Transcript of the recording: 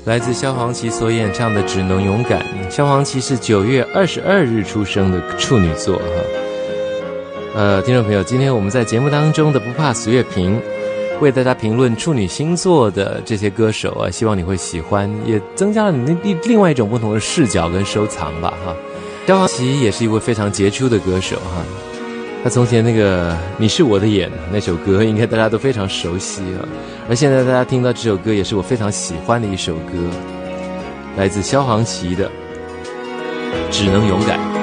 来自萧煌奇所演唱的《只能勇敢》。萧煌奇是9月22日出生的处女座哈。听众朋友，今天我们在节目当中的不怕死乐评，为大家评论处女星座的这些歌手啊，希望你会喜欢，也增加了你另外一种不同的视角跟收藏吧哈。萧煌奇也是一位非常杰出的歌手哈。他从前那个《你是我的眼》那首歌，应该大家都非常熟悉啊。而现在大家听到这首歌，也是我非常喜欢的一首歌，来自萧煌奇的《只能勇敢》。